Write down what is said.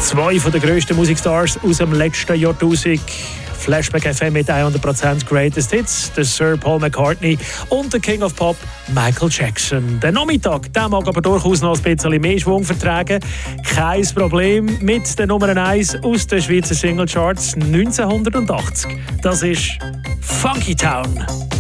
Zwei von den grössten Musikstars aus dem letzten Jahrtausend. Flashback FM mit 100% Greatest Hits, der Sir Paul McCartney und der King of Pop, Michael Jackson. Der Nachmittag, der mag aber durchaus noch ein bisschen mehr Schwung vertragen. Kein Problem mit der Nummer 1 aus den Schweizer Singlecharts 1980. Das ist Funky Town.